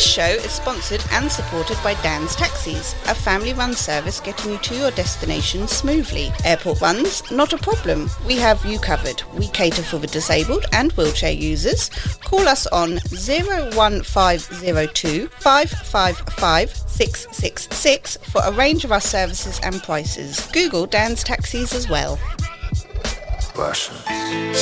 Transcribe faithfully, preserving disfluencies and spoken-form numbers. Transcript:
This show is sponsored and supported by Dan's Taxis, a family-run service getting you to your destination smoothly. Airport runs, not a problem. We have you covered. We cater for the disabled and wheelchair users. Call us on zero one five zero two five five five six six six for a range of our services and prices. Google Dan's Taxis as well. Russia.